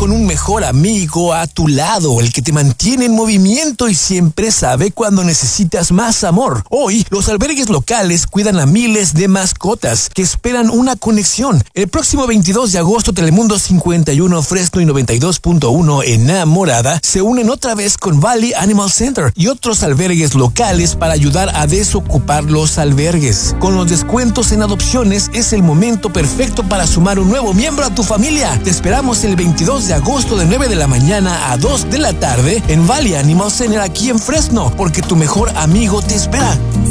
con un mejor amigo a tu lado, el que te mantiene en movimiento y siempre sabe cuando necesitas más amor. Hoy, los albergues locales cuidan a miles de mascotas que esperan una conexión. El próximo 22 de agosto, Telemundo 51, Fresno y 92.1 Enamorada se unen otra vez con Valley Animal Center y otros albergues locales para ayudar a desocupar los albergues. Con los descuentos en adopciones es el momento perfecto para sumar un nuevo miembro a tu familia. Te esperamos el 22 de agosto de 9 de la mañana a 2 de la tarde en Valley Animal Center aquí en Fresno, porque tu mejor amigo te espera.